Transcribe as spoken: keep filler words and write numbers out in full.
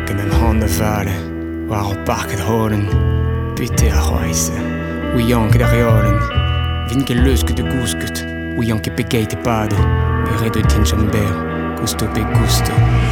Ken en handen vale, waar op parket holen, Bitte a reise, où yank da realen, Vin ke leuske de gousket, où yank e pegeit e pade, E redo tinchambert, gusto pe gusto.